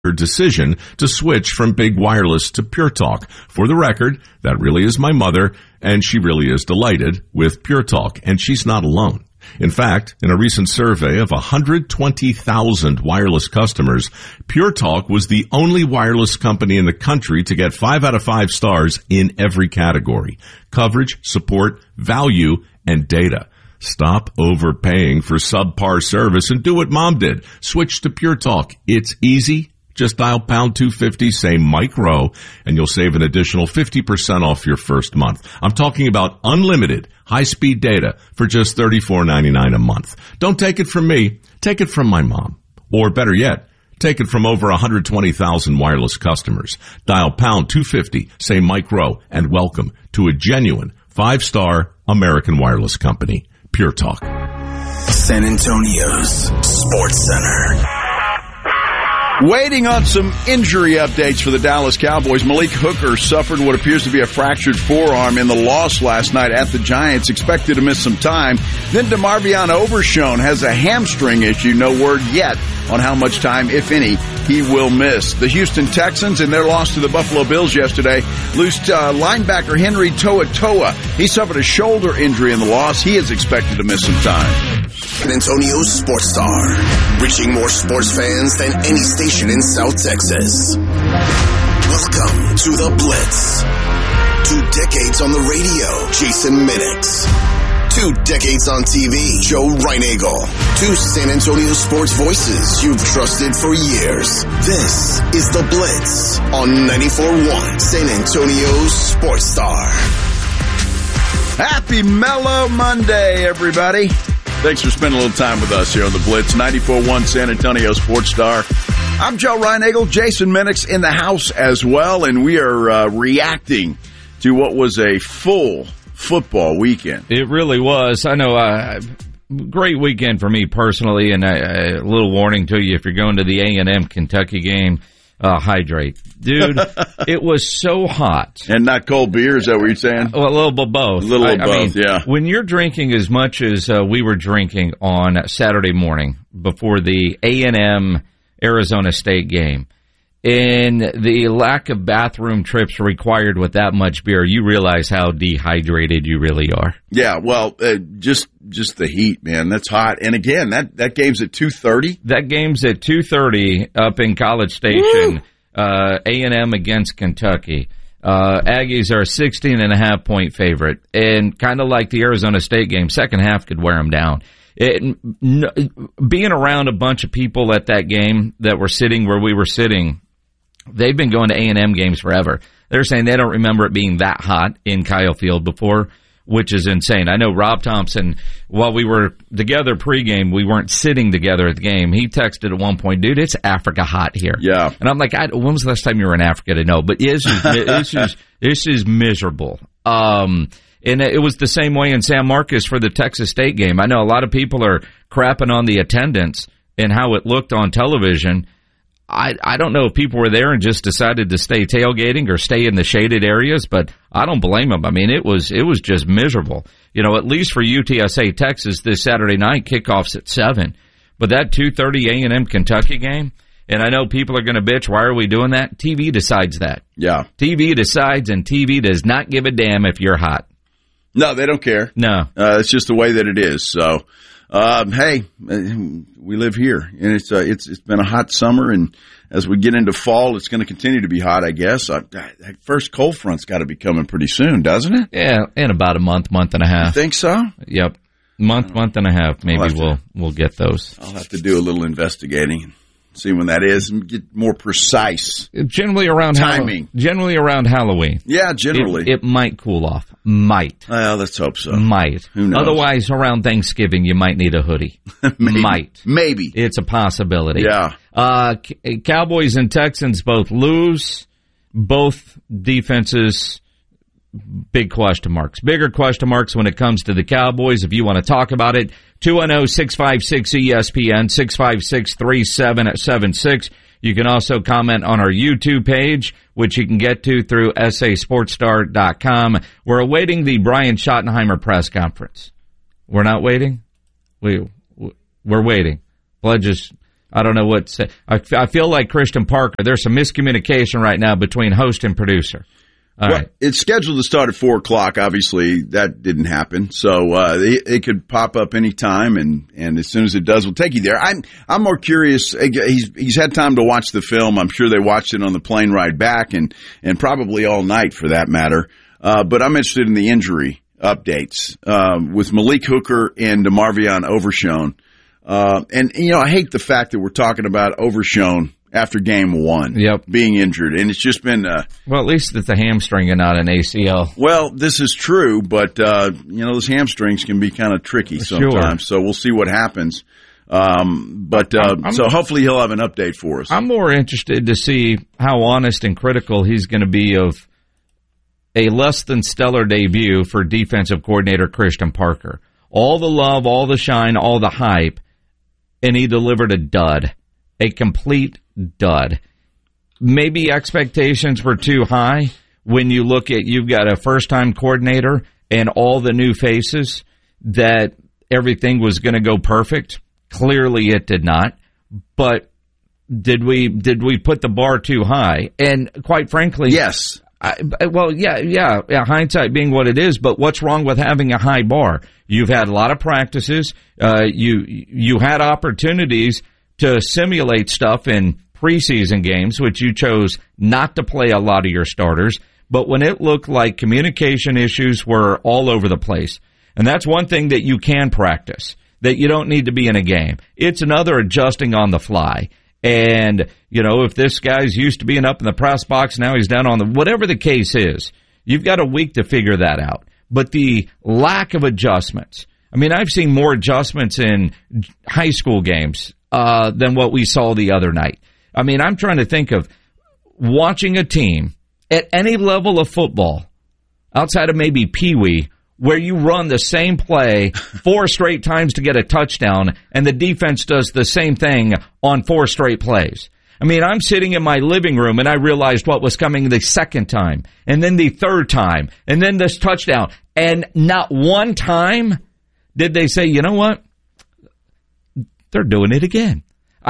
her decision to switch from big wireless to Pure Talk. For the record, that really is my mother, and she really is delighted with Pure Talk, and she's not alone. In fact, in a recent survey of 120,000 wireless customers, Pure Talk was the only wireless company in the country to get 5 out of 5 stars in every category: coverage, support, value, and data. Stop overpaying for subpar service and do what Mom did. Switch to Pure Talk. It's easy. Just dial pound 250, say Mike Rowe, and you'll save an additional 50% off your first month. I'm talking about unlimited high-speed data for just $34.99 a month. Don't take it from me. Take it from my mom. Or better yet, take it from over 120,000 wireless customers. Dial pound 250, say Mike Rowe, and welcome to a genuine 5-star American wireless company, Pure Talk. San Antonio's Sports Center. Waiting on some injury updates for the Dallas Cowboys. Malik Hooker suffered what appears to be a fractured forearm in the loss last night at the Giants, expected to miss some time. Then DeMarvion Overshown has a hamstring issue. No word yet on how much time, if any, he will miss. The Houston Texans, in their loss to the Buffalo Bills yesterday, lost linebacker Henry To'oTo'o. He suffered a shoulder injury in the loss. He is expected to miss some time. San Antonio's Sports Star, reaching more sports fans than any station in South Texas. Welcome to the Blitz. 2 decades on the radio, Jason Minix. 2 decades on TV, Joe Reinagle. 2 San Antonio sports voices you've trusted for years. This is the Blitz on 94.1 San Antonio's Sports Star. Happy Mellow Monday, everybody. Thanks for spending a little time with us here on the Blitz, 94.1 San Antonio Sports Star. I'm Joe Reinagle, Jason Minix in the house as well, and we are reacting to what was a full football weekend. It really was. I know, great weekend for me personally, and a little warning to you, if you're going to the A&M Kentucky game, hydrate. Dude, it was so hot. And not cold beer, is that what you're saying? Well, a little bit both. A little of both, yeah. When you're drinking as much as we were drinking on Saturday morning before the A&M Arizona State game, and the lack of bathroom trips required with that much beer, you realize how dehydrated you really are. Yeah, well, just the heat, man. That's hot. And again, that game's at 2:30. That game's at 2:30 up in College Station. A&M against Kentucky. Aggies are a 16.5-point favorite, and kind of like the Arizona State game, second half could wear them down. Being around a bunch of people at that game that were sitting where we were sitting, they've been going to A&M games forever. They're saying they don't remember it being that hot in Kyle Field before, which is insane. I know Rob Thompson, while we were together pregame, we weren't sitting together at the game. He texted at one point, dude, it's Africa hot here. Yeah. And I'm like, when was the last time you were in Africa to know? But this is miserable. And it was the same way in San Marcos for the Texas State game. I know a lot of people are crapping on the attendance and how it looked on television. I don't know if people were there and just decided to stay tailgating or stay in the shaded areas, but I don't blame them. I mean, it was just miserable. You know, at least for UTSA Texas this Saturday night, kickoff's at 7. But that 2:30 A&M Kentucky game, and I know people are going to bitch, why are we doing that? TV decides that. Yeah. TV decides, and TV does not give a damn if you're hot. No, they don't care. No. It's just the way that it is. So, hey, we live here, and it's been a hot summer, and as we get into fall, it's going to continue to be hot, I guess. That first cold front's got to be coming pretty soon, doesn't it? Yeah, in about a month and a half. You think so? Yep. Month and a half, maybe we'll get those. I'll have to do a little investigating, see when that is, and get more precise. Generally around timing. Generally around Halloween. Yeah, generally. It might cool off. Might. Well, let's hope so. Might. Who knows? Otherwise, around Thanksgiving, you might need a hoodie. Maybe. It's a possibility. Yeah. Cowboys and Texans both lose. Both defenses, big question marks. Bigger question marks when it comes to the Cowboys. If you want to talk about it, 210-656-ESPN, 656-3776. You can also comment on our YouTube page, which you can get to through sasportstar.com. We're awaiting the Brian Schottenheimer press conference. We're not waiting? We're waiting. Pledges I don't know what to say. I feel like Christian Parker, there's some miscommunication right now between host and producer. All right. It's scheduled to start at 4 o'clock. Obviously, that didn't happen. So it could pop up any time, and as soon as it does, we'll take you there. I'm more curious. He's had time to watch the film. I'm sure they watched it on the plane ride back and probably all night for that matter. But I'm interested in the injury updates with Malik Hooker and DeMarvion Overshown. And, I hate the fact that we're talking about Overshown after game 1 being injured. And it's just been well, at least it's a hamstring and not an ACL. Well, this is true, but, those hamstrings can be kind of tricky sometimes. So we'll see what happens. So hopefully he'll have an update for us. I'm more interested to see how honest and critical he's going to be of a less than stellar debut for defensive coordinator Christian Parker. All the love, all the shine, all the hype, and he delivered a dud. A complete dud. Maybe expectations were too high when you look at you've got a first-time coordinator and all the new faces that everything was going to go perfect. Clearly it did not. But did we put the bar too high? And quite frankly, yes. Hindsight being what it is, but what's wrong with having a high bar? You've had a lot of practices. You had opportunities to simulate stuff in preseason games, which you chose not to play a lot of your starters. But when it looked like communication issues were all over the place, and that's one thing that you can practice, that you don't need to be in a game. It's another adjusting on the fly. And, if this guy's used to being up in the press box, now he's down on the, whatever the case is, you've got a week to figure that out. But the lack of adjustments, I've seen more adjustments in high school games than what we saw the other night. I'm trying to think of watching a team at any level of football, outside of maybe Pee-wee, where you run the same play 4 straight times to get a touchdown, and the defense does the same thing on 4 straight plays. I'm sitting in my living room, and I realized what was coming the second time, and then the third time, and then this touchdown. And not one time did they say, you know what? They're doing it again.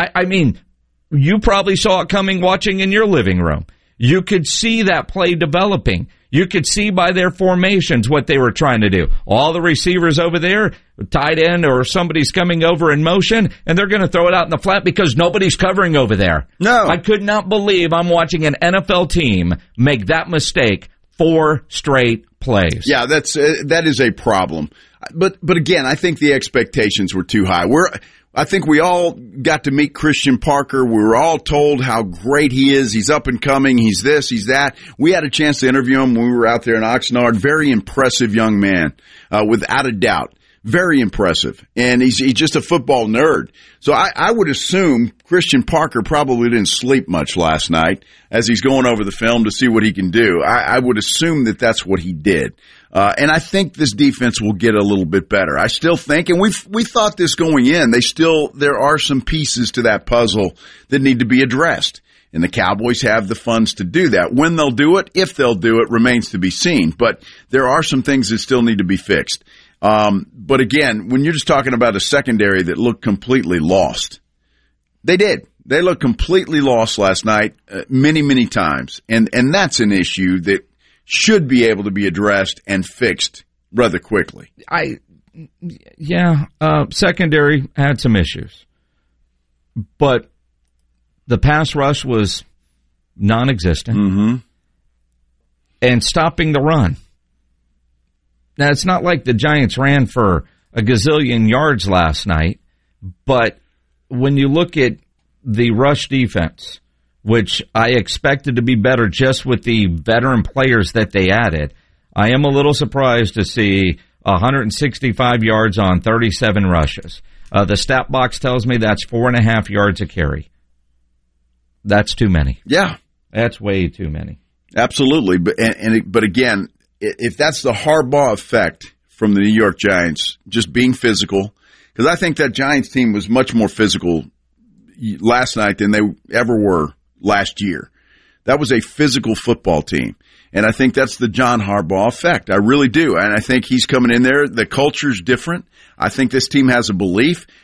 You probably saw it coming watching in your living room. You could see that play developing. You could see by their formations what they were trying to do. All the receivers over there, tight end or somebody's coming over in motion, and they're going to throw it out in the flat because nobody's covering over there. No. I could not believe I'm watching an NFL team make that mistake 4 straight plays. Yeah, that is a problem. But again, I think the expectations were too high. I think we all got to meet Christian Parker. We were all told how great he is. He's up and coming. He's this, he's that. We had a chance to interview him when we were out there in Oxnard. Very impressive young man, without a doubt. Very impressive. And he's just a football nerd. So I would assume Christian Parker probably didn't sleep much last night as he's going over the film to see what he can do. I would assume that that's what he did. And I think this defense will get a little bit better. I still think, and we thought this going in, there are some pieces to that puzzle that need to be addressed. And the Cowboys have the funds to do that. When they'll do it, if they'll do it, remains to be seen. But there are some things that still need to be fixed. But again, when you're just talking about a secondary that looked completely lost, they did. They looked completely lost last night, many, many times. And that's an issue that should be able to be addressed and fixed rather quickly. Secondary had some issues, but the pass rush was non-existent, and stopping the run. Now, it's not like the Giants ran for a gazillion yards last night, but when you look at the rush defense, which I expected to be better just with the veteran players that they added, I am a little surprised to see 165 yards on 37 rushes. The stat box tells me that's 4.5 yards a carry. That's too many. Yeah. That's way too many. Absolutely. But again, if that's the Harbaugh effect from the New York Giants, just being physical, because I think that Giants team was much more physical last night than they ever were last year. That was a physical football team. And I think that's the John Harbaugh effect. I really do. And I think he's coming in there. The culture's different. I think this team has a belief.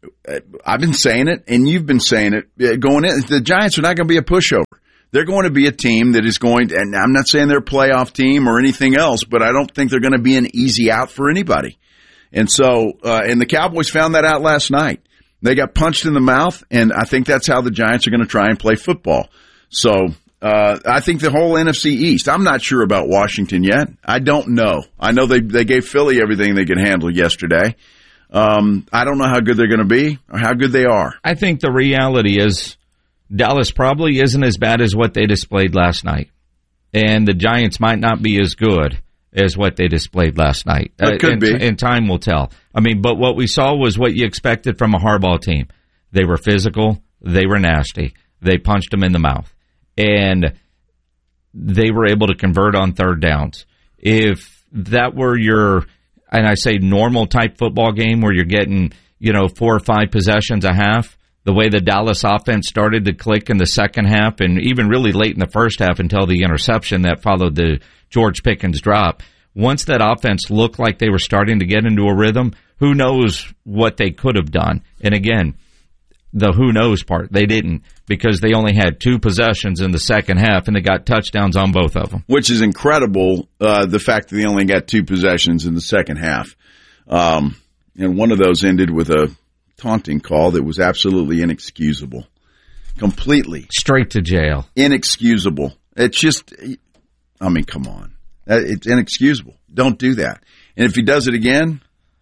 I've been saying it, and you've been saying it going in. The Giants are not going to be a pushover. They're going to be a team that is going to, and I'm not saying they're a playoff team or anything else, but I don't think they're going to be an easy out for anybody. And so, and the Cowboys found that out last night. They got punched in the mouth, and I think that's how the Giants are going to try and play football. So, I think the whole NFC East, I'm not sure about Washington yet. I don't know. I know they gave Philly everything they could handle yesterday. I don't know how good they're going to be or how good they are. I think the reality is Dallas probably isn't as bad as what they displayed last night. And the Giants might not be as good as what they displayed last night. It could be. And time will tell. I mean, but what we saw was what you expected from a Harbaugh team. They were physical. They were nasty. They punched them in the mouth. And they were able to convert on third downs. If that were your, and I say normal type football game where you're getting, 4 or 5 possessions a half, the way the Dallas offense started to click in the second half and even really late in the first half until the interception that followed the George Pickens drop. Once that offense looked like they were starting to get into a rhythm, who knows what they could have done. And again, the who knows part, they didn't, because they only had 2 possessions in the second half and they got touchdowns on both of them. Which is incredible, the fact that they only got 2 possessions in the second half. And one of those ended with a taunting call that was absolutely inexcusable. Completely. Straight to jail. Inexcusable. It's just, I mean, come on. It's inexcusable. Don't do that. And if he does it again,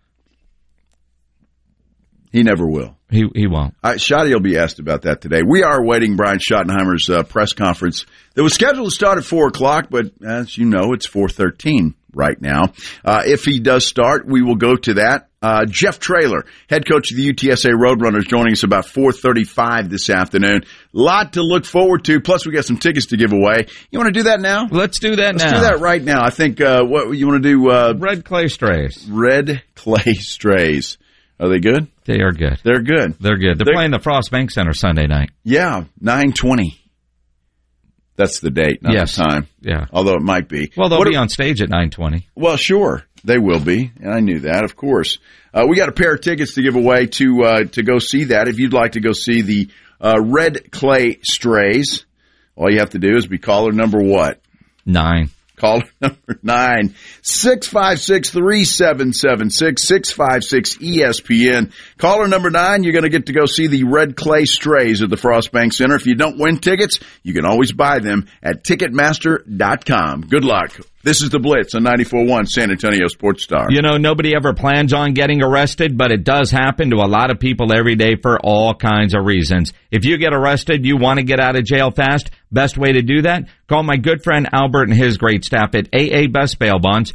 he never will. He won't. Schotty will be asked about that today. We are awaiting Brian Schottenheimer's press conference that was scheduled to start at 4 o'clock, but as you know, it's 4:13 right now. If he does start, we will go to that. Jeff Traylor, head coach of the UTSA Roadrunners, joining us about 4:35 this afternoon. Lot to look forward to. Plus, we got some tickets to give away. You want to do that now? Let's do that now. Let's do that right now. I think, what you want to do? Red Clay Strays. Red Clay Strays. Are they good? They are good. They're good. They're good. They're playing the Frost Bank Center Sunday night. Yeah, 9:20. That's the date, not the time. Yeah. Although it might be. Well, they'll be on stage at 9:20. Well, sure. They will be. And I knew that, of course. We got a pair of tickets to give away to go see that. If you'd like to go see the Red Clay Strays, all you have to do is be caller number what? 9. Caller number 9, 656-3776, 656-ESPN. Caller number 9, you're going to get to go see the Red Clay Strays at the Frost Bank Center. If you don't win tickets, you can always buy them at Ticketmaster.com. Good luck. This is The Blitz on 94.1 San Antonio Sports Star. Nobody ever plans on getting arrested, but it does happen to a lot of people every day for all kinds of reasons. If you get arrested, you want to get out of jail fast, best way to do that, call my good friend Albert and his great staff at AA Best Bail Bonds,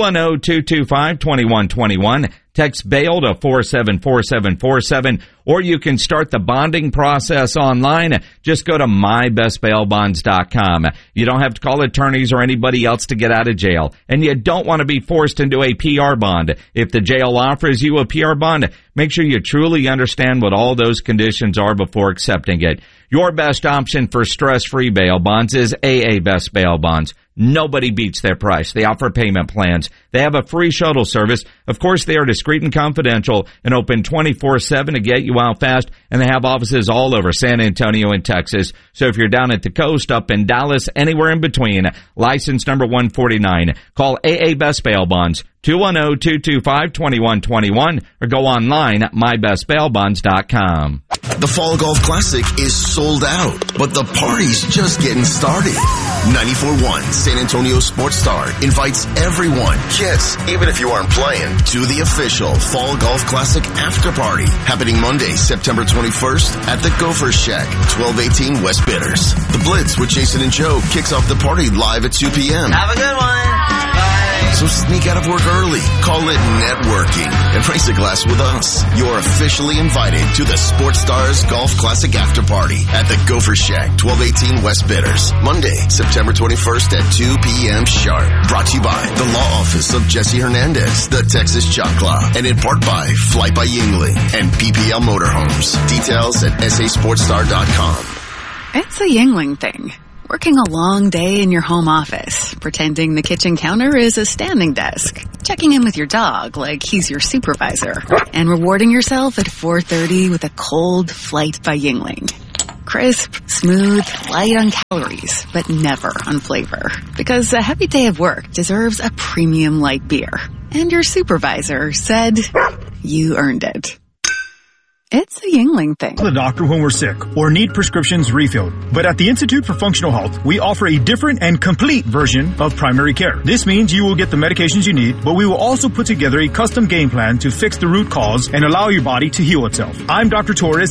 210-225-2121. Text bail to 474747, or you can start the bonding process online. Just go to mybestbailbonds.com. You don't have to call attorneys or anybody else to get out of jail, and you don't want to be forced into a PR bond. If the jail offers you a PR bond, make sure you truly understand what all those conditions are before accepting it. Your best option for stress-free bail bonds is AA Best Bail Bonds. Nobody beats their price. They offer payment plans. They have a free shuttle service. Of course, they are discreet and confidential and open 24/7 to get you out fast. And they have offices all over San Antonio and Texas. So if you're down at the coast, up in Dallas, anywhere in between, license number 149. Call AA Best Bail Bonds, 210-225-2121, or go online at mybestbailbonds.com. The Fall Golf Classic is sold out, but the party's just getting started. 94.1 San Antonio Sports Star invites everyone, kids, even if you aren't playing, to the official Fall Golf Classic after party happening Monday, September 21st at the Gopher Shack, 1218 West Bitters. The Blitz with Jason and Joe kicks off the party live at 2 p.m. Have a good one. So sneak out of work early, call it networking, and raise a glass with us. You're officially invited to the Sports Stars Golf Classic After Party at the Gopher Shack, 1218 West Bitters, Monday, September 21st at 2 p.m. sharp. Brought to you by the Law Office of Jesse Hernandez, the Texas Choclaw, and in part by Flight by Yingling and PPL Motorhomes. Details at sasportstar.com. It's a Yingling thing. Working a long day in your home office, pretending the kitchen counter is a standing desk, checking in with your dog like he's your supervisor, and rewarding yourself at 4:30 with a cold Flight by Yingling. Crisp, smooth, light on calories, but never on flavor. Because a heavy day of work deserves a premium light beer. And your supervisor said you earned it. It's a Yingling thing. The doctor when we're sick or need prescriptions refilled. But at the Institute for Functional Health, we offer a different and complete version of primary care. This means you will get the medications you need, but we will also put together a custom game plan to fix the root cause and allow your body to heal itself. I'm Dr. Torres,